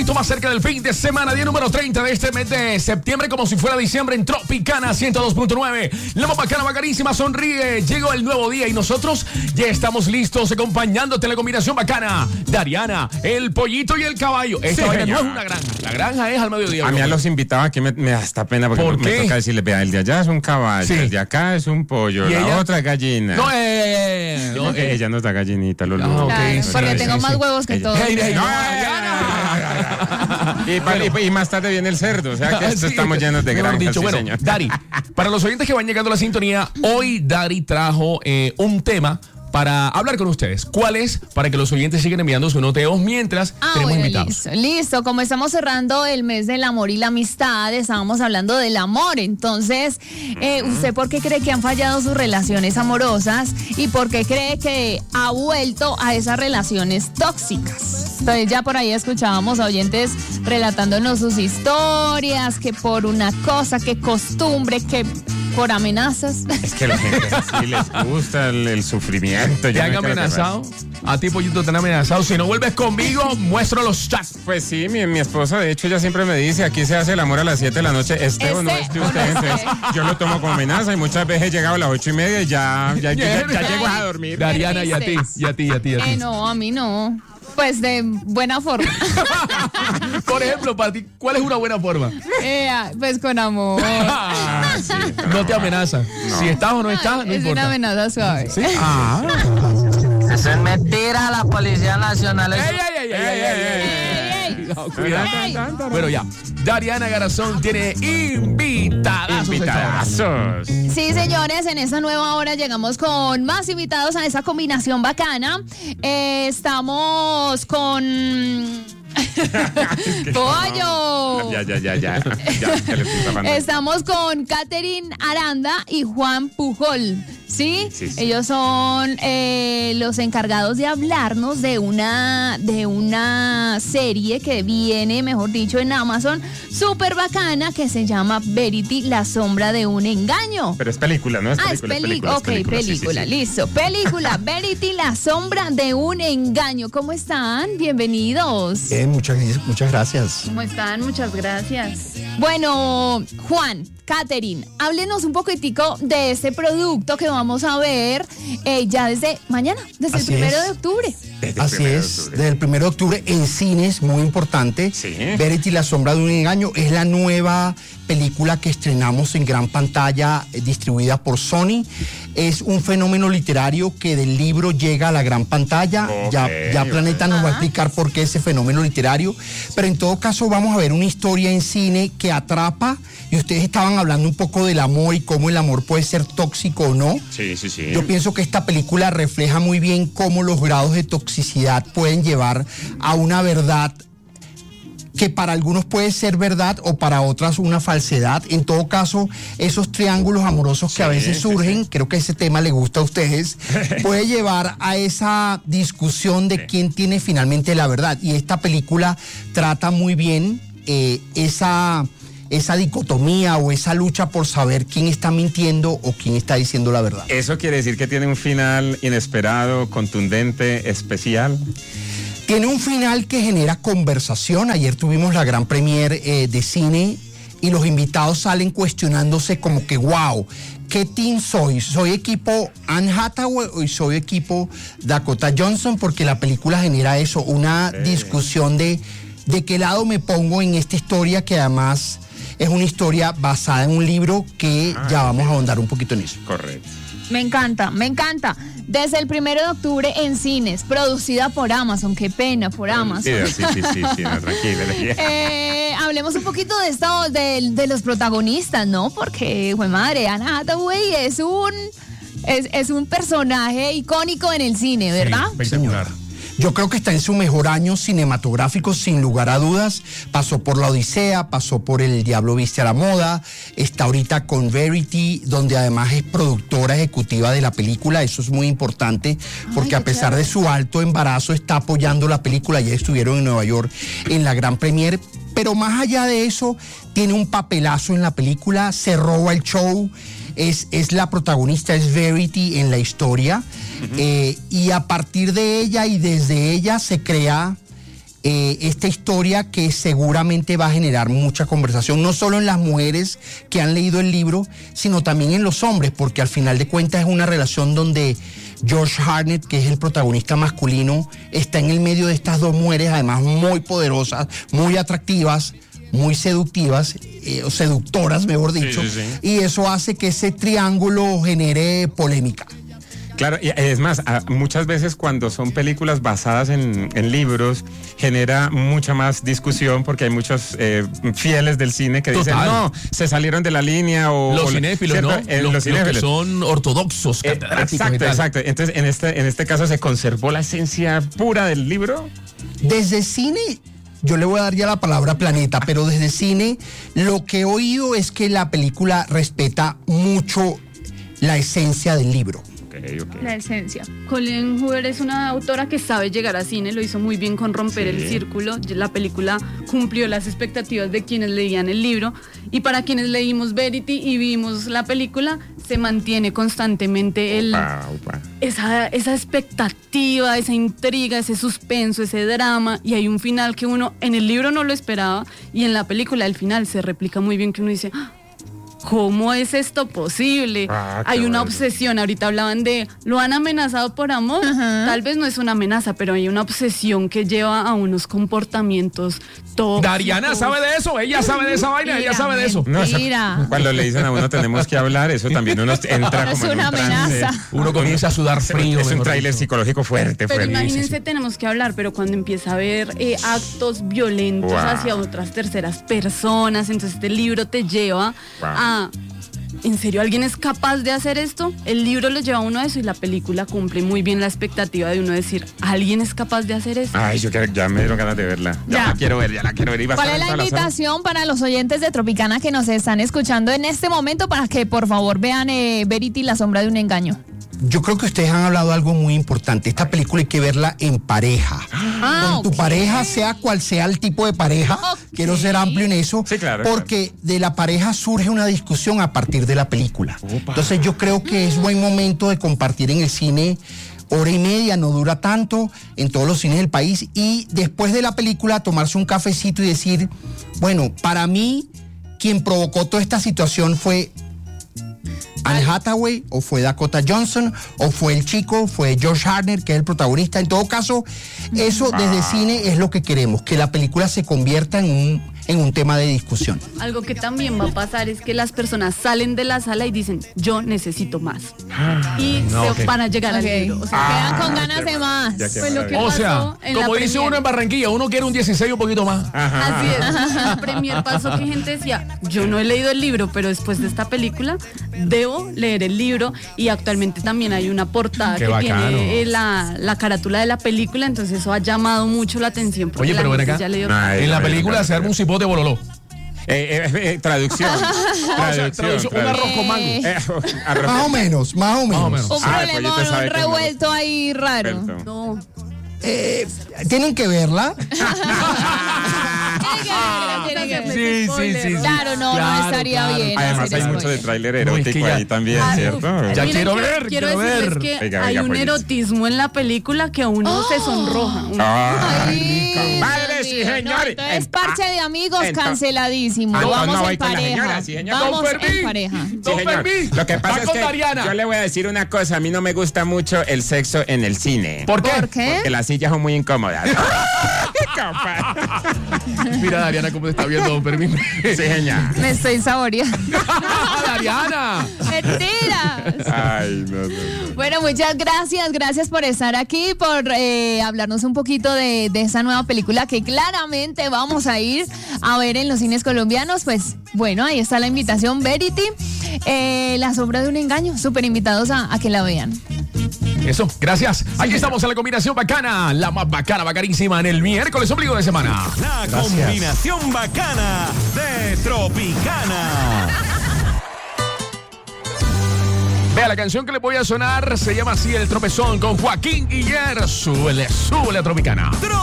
punto más cerca del fin de semana, día número 30 de este mes de septiembre, como si fuera diciembre en Tropicana 102.9. La más bacana, bacanísima, sonríe. Llegó el nuevo día y nosotros ya estamos listos acompañándote en la combinación bacana. Dariana, el pollito y el caballo. Esta vaina no es una granja. La granja es al mediodía. A mí a los invitados aquí me da hasta pena porque me toca decirles, vea, el de allá es un caballo, el de acá es un pollo, la ella? otra es gallina. No, ella no está gallinita, Lolo. Claro, porque tengo más huevos que todos. Y más tarde viene el cerdo, o sea que estamos llenos de granjas. Dicho, bueno, señor. Dari, para los oyentes que van llegando a la sintonía, hoy Dari trajo un tema para hablar con ustedes. ¿Cuál es? Para que los oyentes sigan enviando sus noteos mientras tenemos invitados. Listo. Como estamos cerrando el mes del amor y la amistad, estábamos hablando del amor. Entonces, ¿usted por qué cree que han fallado sus relaciones amorosas? ¿Y por qué cree que ha vuelto a esas relaciones tóxicas? Entonces, ya por ahí escuchábamos a oyentes relatándonos sus historias, que por una cosa, que costumbre, que por amenazas. Es que a la gente así les gusta el sufrimiento. ¿Te han amenazado? A ti, pollito, te han amenazado. Si no vuelves conmigo, muestro los chats. Pues sí, mi esposa, de hecho, ella siempre me dice, aquí se hace el amor a las 7 de la noche. O no es de usted. Entonces, yo lo tomo como amenaza y muchas veces he llegado a las 8:30 y ya llego a dormir. Dariana, y a ti. No, a mí no. Pues de buena forma. Por ejemplo, para ti, ¿cuál es una buena forma? Pues con amor. Sí, no te amenaza. No. Si estás o no estás, no es importa. Una amenaza suave. ¿Sí? Eso es mentira, la Policía Nacional es... Cuidado. Bueno, ya. Dariana Garzón tiene invitadazos. Sí, señores, en esta nueva hora llegamos con más invitados a esa combinación bacana. Estamos con... ¡Pollo! Ya. Estamos con Catherine Aranda y Juan Pujol. ¿Sí? Ellos son los encargados de hablarnos de una serie que viene, mejor dicho, en Amazon, súper bacana, que se llama Verity, la sombra de un engaño. Pero es película, ¿no? Es película. Película, listo. Película, Verity, la sombra de un engaño. ¿Cómo están? Bienvenidos. Muchas gracias. ¿Cómo están? Muchas gracias. Bueno, Juan, Catherine, háblenos un poquitico de este producto que vamos a ver ya desde mañana, desde el 1 de octubre. Así es, desde el 1 de octubre en cines, muy importante. Sí. Verity, la sombra de un engaño, es la nueva película que estrenamos en gran pantalla, distribuida por Sony. Es un fenómeno literario que del libro llega a la gran pantalla. Ya Planeta nos va a explicar por qué ese fenómeno literario. Pero en todo caso vamos a ver una historia en cine que atrapa. Y ustedes estaban hablando un poco del amor y cómo el amor puede ser tóxico o no. Sí. Yo pienso que esta película refleja muy bien cómo los grados de toxicidad pueden llevar a una verdad que para algunos puede ser verdad o para otras una falsedad. En todo caso, esos triángulos amorosos que a veces surgen, creo que ese tema le gusta a ustedes, puede llevar a esa discusión de quién tiene finalmente la verdad. Y esta película trata muy bien esa dicotomía o esa lucha por saber quién está mintiendo o quién está diciendo la verdad. ¿Eso quiere decir que tiene un final inesperado, contundente, especial? Tiene un final que genera conversación. Ayer tuvimos la gran premiere de cine y los invitados salen cuestionándose como que, wow, ¿qué team soy? ¿Soy equipo Anne Hathaway o soy equipo Dakota Johnson? Porque la película genera eso, una discusión de qué lado me pongo en esta historia, que además es una historia basada en un libro que ya vamos a ahondar un poquito en eso. Correcto. Me encanta. Desde el 1 de octubre en cines, producida por Amazon. Qué pena, por Amazon. Sí, no, tranquila. Hablemos un poquito de esto, de los protagonistas, ¿no? Porque, madre, Anne Hathaway es un personaje icónico en el cine, ¿verdad? Sí, espectacular. Yo creo que está en su mejor año cinematográfico, sin lugar a dudas. Pasó por La Odisea, pasó por El Diablo Viste a la Moda, está ahorita con Verity, donde además es productora ejecutiva de la película. Eso es muy importante, porque a pesar de su alto embarazo está apoyando la película. Ya estuvieron en Nueva York en la gran premiere. Pero más allá de eso, tiene un papelazo en la película, se roba el show. Es la protagonista, es Verity en la historia, y a partir de ella y desde ella se crea esta historia que seguramente va a generar mucha conversación, no solo en las mujeres que han leído el libro, sino también en los hombres, porque al final de cuentas es una relación donde George Harnett, que es el protagonista masculino, está en el medio de estas dos mujeres, además muy poderosas, muy atractivas, muy seductivas, o seductoras, mejor dicho, Sí. y eso hace que ese triángulo genere polémica. Claro, y es más, muchas veces cuando son películas basadas en libros, genera mucha más discusión porque hay muchos fieles del cine que dicen, Total. no, se salieron de la línea o... Los cinéfilos, ¿cierto? ¿no? Los que cinéfilos. son ortodoxos, catedráticos y Exacto, tal. exacto. Entonces, en este caso se conservó la esencia pura del libro. Desde cine, yo le voy a dar ya la palabra Planeta, pero desde cine lo que he oído es que la película respeta mucho la esencia del libro. La esencia. Colleen Hoover es una autora que sabe llegar a cine, lo hizo muy bien con Romper el Círculo. La película cumplió las expectativas de quienes leían el libro, y para quienes leímos Verity y vimos la película, se mantiene constantemente esa expectativa, esa intriga, ese suspenso, ese drama, y hay un final que uno en el libro no lo esperaba, y en la película el final se replica muy bien, que uno dice, ¿cómo es esto posible? Hay una obsesión, ahorita hablaban de, ¿lo han amenazado por amor? Tal vez no es una amenaza, pero hay una obsesión que lleva a unos comportamientos tóxicos. Dariana sabe de eso, ella sabe de esa vaina, ella sabe de eso. No, Mira. cuando le dicen a uno tenemos que hablar, eso también uno entra No es como en una un trance. amenaza. Uno comienza a sudar frío. Es un mejor tráiler dicho. psicológico fuerte, Pero fuerte. imagínense, tenemos que hablar, pero cuando empieza a haber actos violentos hacia otras terceras personas, entonces este libro te lleva a... ¿En serio alguien es capaz de hacer esto? El libro lo lleva a uno a eso, y la película cumple muy bien la expectativa de uno decir, ¿alguien es capaz de hacer esto? Ay, ya me dieron ganas de verla. Ya la quiero ver. Y va a ¿Cuál estar es en la todas las salas. invitación para los oyentes de Tropicana que nos están escuchando en este momento para que por favor vean Verity, la sombra de un engaño? Yo creo que ustedes han hablado de algo muy importante. Esta película hay que verla en pareja. Con tu pareja, sea cual sea el tipo de pareja. Quiero ser amplio en eso. Sí, claro, porque de la pareja surge una discusión a partir de la película. Entonces yo creo que es buen momento de compartir en el cine. Hora y media, no dura tanto, en todos los cines del país. Y después de la película tomarse un cafecito y decir, bueno, para mí, quien provocó toda esta situación fue Anne Hathaway, o fue Dakota Johnson, o fue el chico, fue George Harnett, que es el protagonista. En todo caso, eso desde cine es lo que queremos, que la película se convierta en un tema de discusión. Algo que también va a pasar es que las personas salen de la sala y dicen, yo necesito más. Y se van a llegar al libro. O sea, Quedan con ganas de más. pues lo que O sea, pasó en la como dice premier. uno en Barranquilla, uno quiere un 16 un poquito más. Así es. En la premier pasó que gente decía, yo no he leído el libro, pero después de esta película debo leer el libro, y actualmente también hay una portada Qué que bacano. tiene la carátula de la película, entonces eso ha llamado mucho la atención. porque Oye, la pero ven gente acá. ya leyó- Ay, En la no, película no, se arma no. un cipote bololó. Traducción. traducción, un arroz con mango. Más o menos, más o menos. menos. Un Ah, problema, pues yo te sabe un que no. revuelto ahí raro. No. Tienen que verla. Tiene que ver. Sí, sí, sí. Claro, no estaría bien. Además hacer hay mucho de spoiler. tráiler No, es que erótico ya- ahí también, ¿cierto? Ya Miren, quiero ver, quiero quiero decirles ver. que Venga, hay venga, un pues. erotismo en la película que a uno se sonroja. Ay, compadre, sí, Dios mío, señor. no, entonces, parche de amigos Entonces- canceladísimo. Entonces Vamos no voy en con la pareja. señora, sí, señor. Vamos Don Fermín. en pareja. Sí, Don señor. Fermín, Lo que va pasa es con que Dariana. yo le voy a decir una cosa, a mí no me gusta mucho el sexo en el cine. ¿Por qué? ¿Por qué? Porque las sillas son muy incómodas. Compadre. Mira, Dariana, cómo te está viendo, don Fermín. Sí, señor. Me estoy saboreando. Dariana. Mentiras. Ay, no. Bueno, muchas gracias por estar aquí, por hablarnos un poquito de esa nueva película que claramente vamos a ir a ver en los cines colombianos. Pues bueno, ahí está la invitación, Verity, La sombra de un engaño, súper invitados a que la vean. Eso, gracias. Aquí estamos en la combinación bacana, la más bacana, bacanísima en el miércoles ombligo de semana. La combinación bacana de Tropicana. Vea, la canción que le voy a sonar se llama así, El Tropezón, con Joaquín Guiller. Súbele a Tropicana.